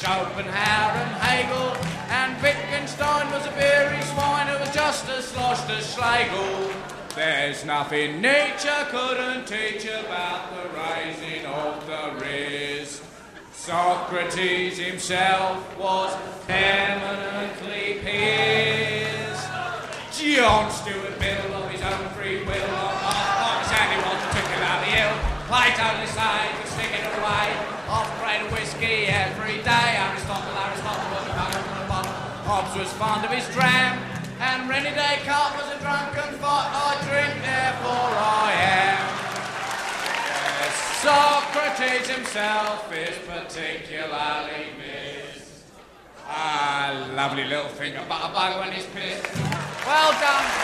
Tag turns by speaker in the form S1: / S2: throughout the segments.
S1: Schopenhauer and Hegel, and Wittgenstein was a beery swine who was just as sloshed as Schlegel. There's nothing nature couldn't teach about the rising of the Riz. Socrates himself was eminently pissed. John Stuart Mill, of his own free will, on Sandy was to pick about the ill. Plato decided to stick it away, off bread and whiskey every day. Aristotle was a bottle. Hobbes was fond of his dram, and René Descartes was a drunken fart. I drink, therefore I am. Yes, Socrates himself is particularly missed. Ah, lovely little finger butterbug when he's pissed. Well done.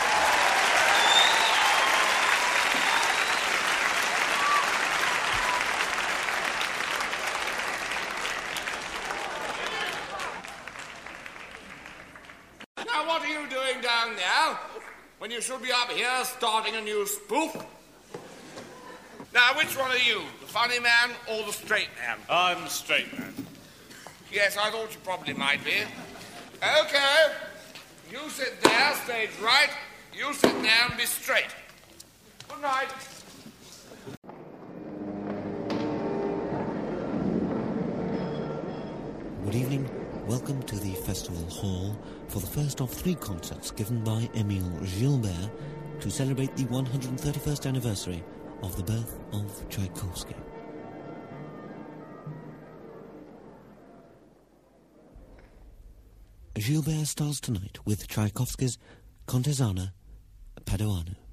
S2: Now, what are you doing down there when you should be up here starting a new spoof? Now, which one are you, the funny man or the straight man?
S3: I'm the straight man.
S2: Yes, I thought you probably might be. Okay. You sit there, stage right. You sit there and be straight. Good night.
S4: Good evening. Welcome to the Festival Hall for the first of 3 concerts given by Émile Gilbert to celebrate the 131st anniversary of the birth of Tchaikovsky. Gilbert starts tonight with Tchaikovsky's Contesana Padoanu.